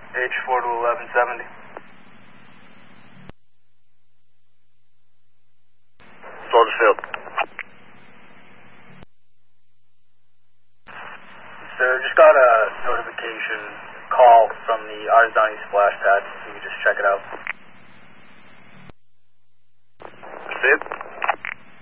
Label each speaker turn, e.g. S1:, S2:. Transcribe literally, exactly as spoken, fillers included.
S1: H four to eleven seventy.
S2: Soldier Field.
S1: Sir, just got a notification call from the Arzani splash pad. You can just check it out.
S2: Received.